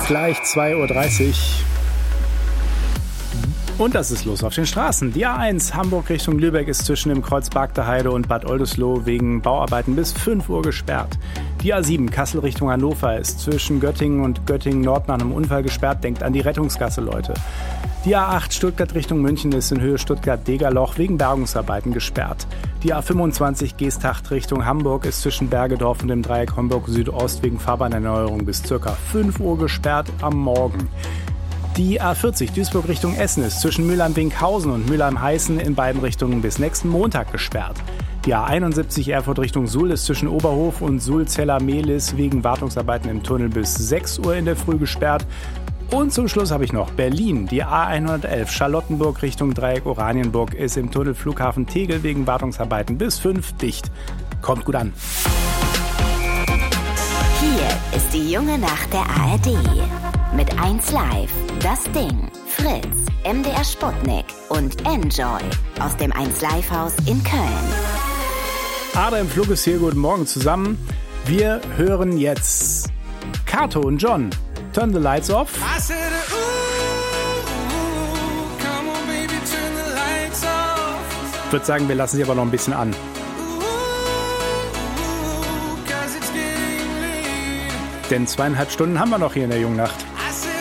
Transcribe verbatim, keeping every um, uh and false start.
Gleich zwei Uhr dreißig. Und das ist los auf den Straßen. Die A eins Hamburg Richtung Lübeck ist zwischen dem Kreuz Bargteheide und Bad Oldesloe wegen Bauarbeiten bis fünf Uhr gesperrt. Die A sieben Kassel Richtung Hannover ist zwischen Göttingen und Göttingen Nord nach einem Unfall gesperrt. Denkt an die Rettungsgasse, Leute. Die A acht Stuttgart Richtung München ist in Höhe Stuttgart-Degerloch wegen Bergungsarbeiten gesperrt. Die A fünfundzwanzig Geesthacht Richtung Hamburg ist zwischen Bergedorf und dem Dreieck Homburg Südost wegen Fahrbahnerneuerung bis ca. fünf Uhr gesperrt am Morgen. Die A vierzig Duisburg Richtung Essen ist zwischen Mülheim-Winkhausen und Mülheim-Heißen in beiden Richtungen bis nächsten Montag gesperrt. Die A einundsiebzig Erfurt Richtung Suhl ist zwischen Oberhof und Suhl-Zeller-Mehlis wegen Wartungsarbeiten im Tunnel bis sechs Uhr in der Früh gesperrt. Und zum Schluss habe ich noch Berlin. Die A hundertelf Charlottenburg Richtung Dreieck Oranienburg ist im Tunnel Flughafen Tegel wegen Wartungsarbeiten bis fünf dicht. Kommt gut an. Hier ist die junge Nacht der A R D. Mit eins Live, Das Ding, Fritz, M D R Sputnik und Enjoy aus dem eins Live Haus in Köln. Ada im Flug ist hier, guten Morgen zusammen. Wir hören jetzt Kato und John. Turn the lights off. I said, ooh, ooh, come on baby, turn the lights off. Ich würde sagen, wir lassen sie aber noch ein bisschen an. Ooh, ooh, 'cause it's getting late. Denn zweieinhalb Stunden haben wir noch hier in der jungen Nacht.